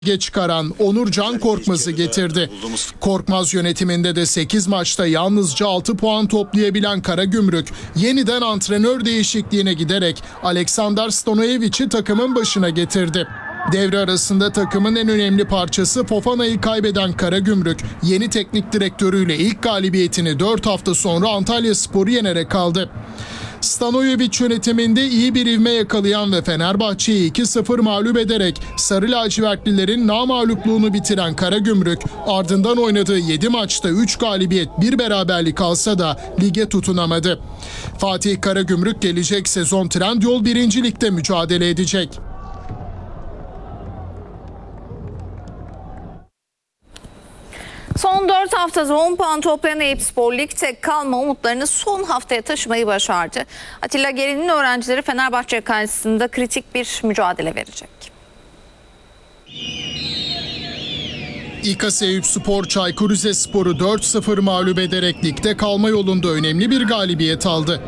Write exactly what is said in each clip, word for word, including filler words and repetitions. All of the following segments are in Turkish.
Geç çıkaran Onur Can Korkmaz'ı getirdi. Korkmaz yönetiminde de sekiz maçta yalnızca altı puan toplayabilen Karagümrük yeniden antrenör değişikliğine giderek Aleksandar Stanoyevic'i takımın başına getirdi. Devre arasında takımın en önemli parçası Fofana'yı kaybeden Karagümrük yeni teknik direktörüyle ilk galibiyetini dört hafta sonra Antalyaspor'u yenerek aldı. Stanojevic yönetiminde iyi bir ivme yakalayan ve Fenerbahçe'yi iki sıfır mağlup ederek Sarı lacivertlilerin namağlupluğunu bitiren Karagümrük ardından oynadığı yedi maçta üç galibiyet bir beraberlik alsa da lige tutunamadı. Fatih Karagümrük gelecek sezon Trendyol birinci Lig'de mücadele edecek. Son dört haftada on puan toplayan Eyüpspor Lig'de kalma umutlarını son haftaya taşımayı başardı. Atilla Gerin'in öğrencileri Fenerbahçe karşısında kritik bir mücadele verecek. İKAS Eyüpspor Çaykur Rizespor'u dört sıfır mağlup ederek ligde kalma yolunda önemli bir galibiyet aldı.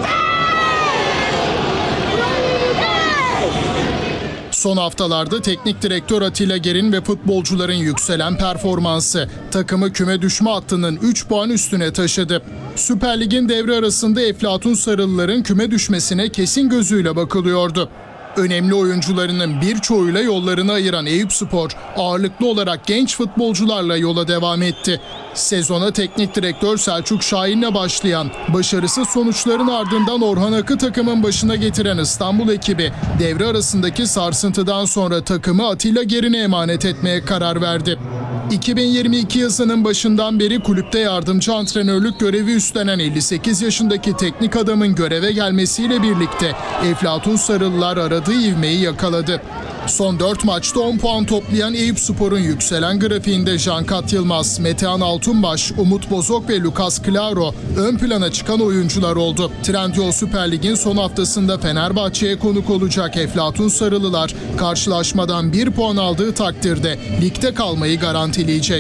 Son haftalarda teknik direktör Atilla Gerin ve futbolcuların yükselen performansı takımı küme düşme hattının üç puan üstüne taşıdı. Süper Lig'in devre arasında Eflatun Sarılıların küme düşmesine kesin gözüyle bakılıyordu. Önemli oyuncularının birçoğuyla yollarını ayıran Eyüpspor ağırlıklı olarak genç futbolcularla yola devam etti. Sezona teknik direktör Selçuk Şahin'le başlayan başarısız sonuçların ardından Orhan Ak'ı takımın başına getiren İstanbul ekibi devre arasındaki sarsıntıdan sonra takımı Atilla Gerin'e emanet etmeye karar verdi. iki bin yirmi iki yazının başından beri kulüpte yardımcı antrenörlük görevi üstlenen elli sekiz yaşındaki teknik adamın göreve gelmesiyle birlikte Eflatun Sarılılar aradığı ivmeyi yakaladı. Son dört maçta on puan toplayan Eyüpspor'un yükselen grafiğinde Cankat Yılmaz, Metehan Altunbaş, Umut Bozok ve Lucas Claro ön plana çıkan oyuncular oldu. Trendyol Süper Lig'in son haftasında Fenerbahçe'ye konuk olacak Eflatun Sarılılar karşılaşmadan bir puan aldığı takdirde ligde kalmayı garantileyecek.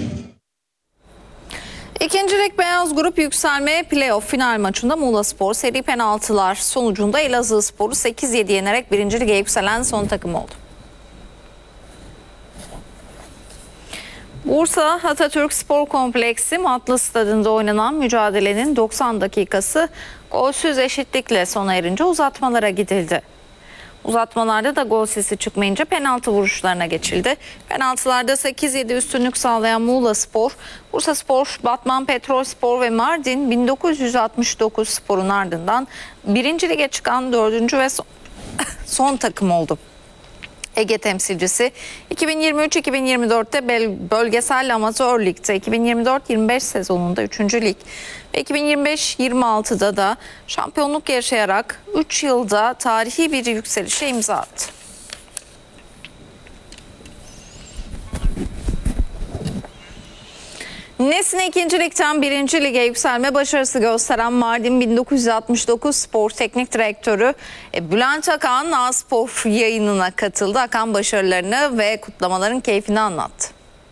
İkinci Lig Beyaz Grup yükselmeye playoff final maçında Muğlaspor seri penaltılar sonucunda Elazığspor'u sekiz yedi yenerek birinci Lig'e yükselen son takım oldu. Bursa Atatürk Spor Kompleksi Matlı Stadı'nda oynanan mücadelenin doksan dakikası golsüz eşitlikle sona erince uzatmalara gidildi. Uzatmalarda da gol sesi çıkmayınca penaltı vuruşlarına geçildi. Penaltılarda sekiz yedi üstünlük sağlayan Muğlaspor, Bursaspor, Batman Petrolspor ve Mardin bin dokuz yüz altmış dokuz Spor'un ardından birinci Lig'e çıkan dördüncü ve son, son takım oldu. Ege temsilcisi iki bin yirmi üç iki bin yirmi dörtte Bölgesel Amatör Lig'de, iki bin yirmi dört yirmi beş sezonunda üçüncü Lig ve iki bin yirmi beş yirmi altıda da şampiyonluk yaşayarak üç yılda tarihi bir yükselişe imza attı. Nesne ikinci Lig'den birinci Lig'e yükselme başarısı gösteren Mardin bin dokuz yüz altmış dokuz Spor Teknik Direktörü Bülent Akan A-Spor yayınına katıldı. Akan başarılarını ve kutlamaların keyfini anlattı.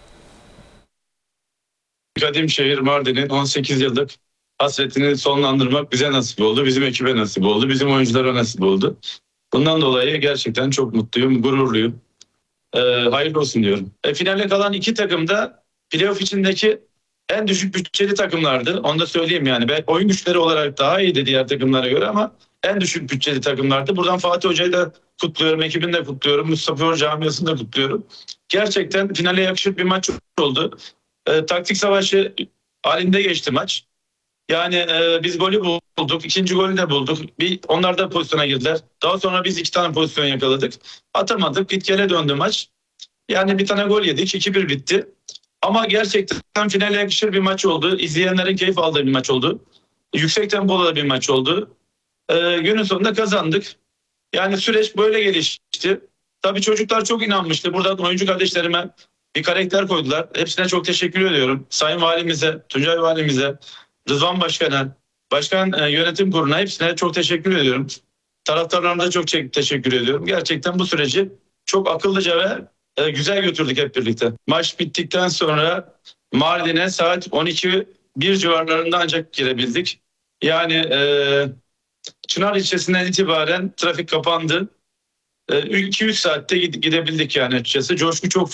Kadim şehir Mardin'in on sekiz yıllık hasretini sonlandırmak bize nasip oldu. Bizim ekibe nasip oldu. Bizim oyunculara nasip oldu. Bundan dolayı gerçekten çok mutluyum, gururluyum. Ee, hayırlı olsun diyorum. E, finale kalan iki takım da playoff içindeki en düşük bütçeli takımlardı. Onu da söyleyeyim yani. Ben oyun güçleri olarak daha iyiydi diğer takımlara göre ama en düşük bütçeli takımlardı. Buradan Fatih Hoca'yı da kutluyorum, ekibini de kutluyorum. Mustafa Hoca camiasını da kutluyorum. Gerçekten finale yakışır bir maç oldu. E, taktik savaşı halinde geçti maç. Yani e, biz golü bulduk, ikinci golü de bulduk. Bir, onlar da pozisyona girdiler. Daha sonra biz iki tane pozisyon yakaladık. Atamadık, git gele döndü maç. Yani bir tane gol yedik, iki bir bitti. Ama gerçekten finale yakışır bir maç oldu. İzleyenlerin keyif aldığı bir maç oldu. Yüksek tempolu da bir maç oldu. Ee, günün sonunda kazandık. Yani süreç böyle gelişti. Tabii çocuklar çok inanmıştı. Buradan oyuncu kardeşlerime bir karakter koydular. Hepsine çok teşekkür ediyorum. Sayın Valimize, Tuncay Valimize, Rızvan Başkan'a, Başkan e, Yönetim Kurulu'na hepsine çok teşekkür ediyorum. Taraftarlarına da çok teşekkür ediyorum. Gerçekten bu süreci çok akıllıca ve güzel götürdük hep birlikte. Maç bittikten sonra Mardin'e saat on iki bir civarlarında ancak girebildik. Yani e, Çınar ilçesinden itibaren trafik kapandı. iki üç saatte gidebildik yani açıkçası. Coşku çok